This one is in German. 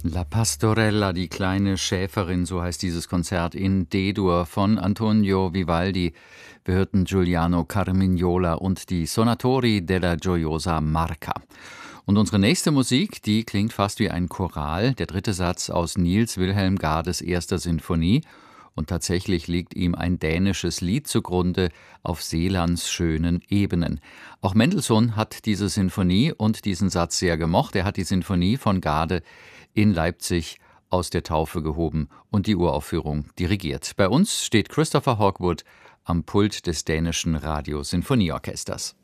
La Pastorella, die kleine Schäferin, so heißt dieses Konzert in D-Dur von Antonio Vivaldi. Wir hörten Giuliano Carmignola und die Sonatori della Gioiosa Marca. Und unsere nächste Musik, die klingt fast wie ein Choral, der dritte Satz aus Niels Wilhelm Gades erster Sinfonie. Und tatsächlich liegt ihm ein dänisches Lied zugrunde auf Seelands schönen Ebenen. Auch Mendelssohn hat diese Sinfonie und diesen Satz sehr gemocht. Er hat die Sinfonie von Gade in Leipzig aus der Taufe gehoben und die Uraufführung dirigiert. Bei uns steht Christopher Hogwood am Pult des dänischen Radiosinfonieorchesters.